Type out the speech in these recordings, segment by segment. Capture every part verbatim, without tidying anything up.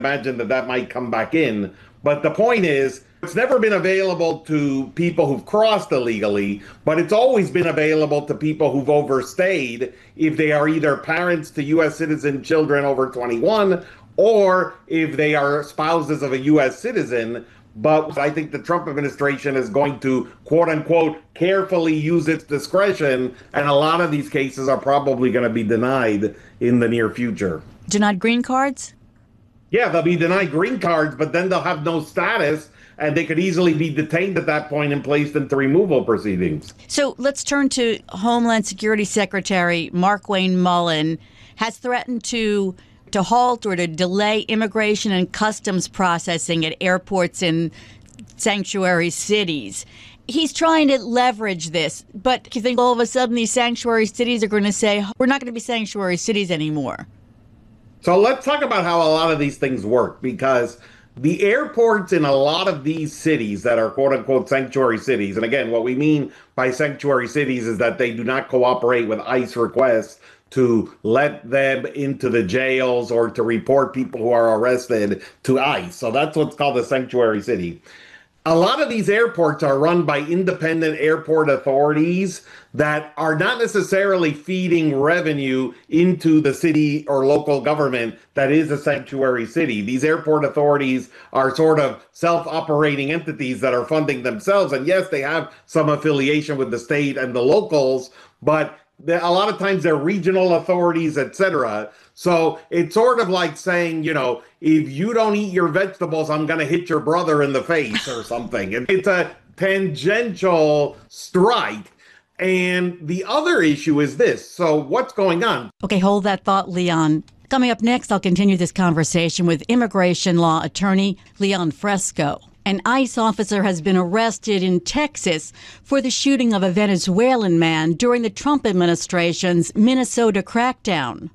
imagine that that might come back in. But the point is, it's never been available to people who've crossed illegally, but it's always been available to people who've overstayed if they are either parents to U S citizen children over twenty-one or if they are spouses of a U S citizen. But I think the Trump administration is going to, quote unquote, carefully use its discretion. And a lot of these cases are probably going to be denied in the near future. Denied green cards? Yeah, they'll be denied green cards, but then they'll have no status, and they could easily be detained at that point and placed into removal proceedings. So let's turn to Homeland Security Secretary Markwayne Mullin has threatened to to halt or to delay immigration and customs processing at airports in sanctuary cities. He's trying to leverage this, but do you think all of a sudden these sanctuary cities are going to say, we're not going to be sanctuary cities anymore? So let's talk about how a lot of these things work, because the airports in a lot of these cities that are quote unquote sanctuary cities, and again, what we mean by sanctuary cities is that they do not cooperate with ICE requests to let them into the jails or to report people who are arrested to ICE. So that's what's called a sanctuary city. A lot of these airports are run by independent airport authorities that are not necessarily feeding revenue into the city or local government that is a sanctuary city. These airport authorities are sort of self-operating entities that are funding themselves. And yes, they have some affiliation with the state and the locals, but a lot of times they're regional authorities, et cetera. So it's sort of like saying, you know, if you don't eat your vegetables, I'm going to hit your brother in the face or something. It's a tangential strike. And the other issue is this. So what's going on? Okay, hold that thought, Leon. Coming up next, I'll continue this conversation with immigration law attorney Leon Fresco. An ICE officer has been arrested in Texas for the shooting of a Venezuelan man during the Trump administration's Minnesota crackdown.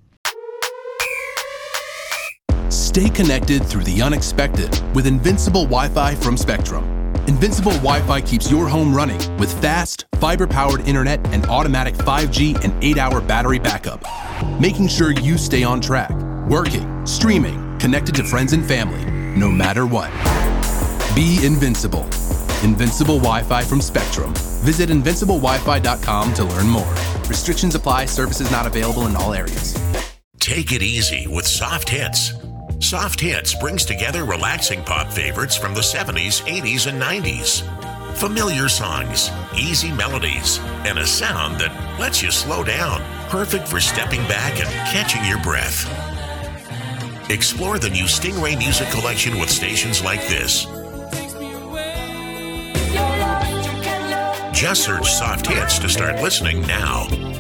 Stay connected through the unexpected with Invincible Wi-Fi from Spectrum. Invincible Wi-Fi keeps your home running with fast, fiber-powered internet and automatic five G and eight-hour battery backup, making sure you stay on track, working, streaming, connected to friends and family, no matter what. Be invincible. Invincible Wi-Fi from Spectrum. Visit invincible wi fi dot com to learn more. Restrictions apply. Services not available in all areas. Take it easy with Soft Hits. Soft Hits brings together relaxing pop favorites from the seventies, eighties, and nineties. Familiar songs, easy melodies, and a sound that lets you slow down. Perfect for stepping back and catching your breath. Explore the new Stingray Music Collection with stations like this. Just search Soft Hits to start listening now.